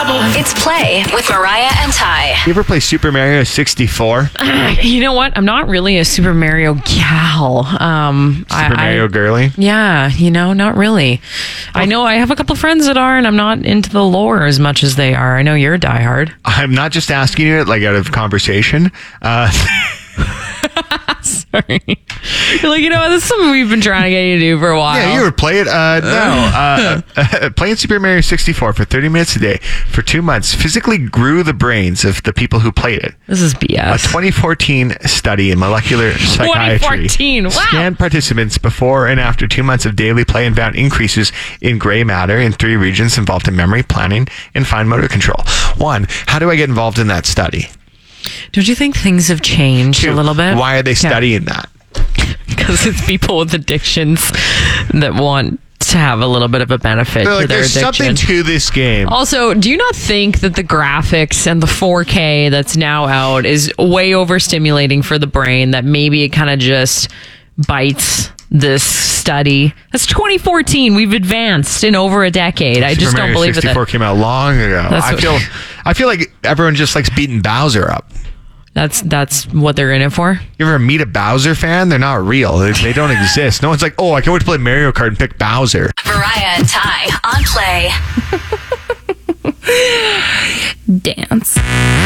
It's Play with Mariah and Ty. You ever play Super Mario 64? You know what? I'm not really a Super Mario gal. Super Mario girly? Yeah, not really. I know I have a couple friends that are, and I'm not into the lore as much as they are. I know you're a diehard. I'm not just asking you it like out of conversation. Sorry. You're like, this is something we've been trying to get you to do for a while. Yeah, you ever play it? No. Playing Super Mario 64 for 30 minutes a day for 2 months physically grew the brains of the people who played it. This is BS. A 2014 study in molecular psychiatry 2014, wow. scanned participants before and after 2 months of daily play and found increases in gray matter in 3 regions involved in memory, planning, and fine motor control. 1, how do I get involved in that study? Don't you think things have changed 2, a little bit? why are they studying that? Because it's people with addictions that want to have a little bit of a benefit to their there's addiction. something to this game. Also, do you not think that the graphics and the 4K that's now out is way overstimulating for the brain, that maybe it kind of just bites this study? That's 2014. We've advanced in over a decade. I just Super don't Mario believe 64 came out long ago. I feel like everyone just likes beating Bowser up. That's what they're in it for. You ever meet a Bowser fan? They're not real. They don't exist. No one's like, oh, I can't wait to play Mario Kart and pick Bowser. Mariah and Ty on Play. Dance.